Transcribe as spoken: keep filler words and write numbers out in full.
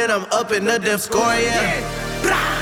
then I'm up in the damn score, yeah.